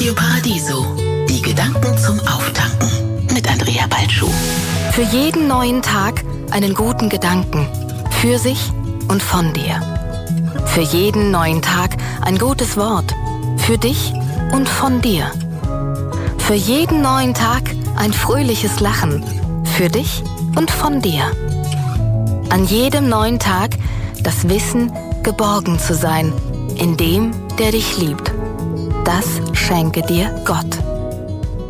Radio Paradiso. Die Gedanken zum Auftanken mit Andrea Balschuh. Für jeden neuen Tag einen guten Gedanken. Für sich und von dir. Für jeden neuen Tag ein gutes Wort. Für dich und von dir. Für jeden neuen Tag ein fröhliches Lachen. Für dich und von dir. An jedem neuen Tag das Wissen, geborgen zu sein, in dem, der dich liebt. Das schenke dir Gott.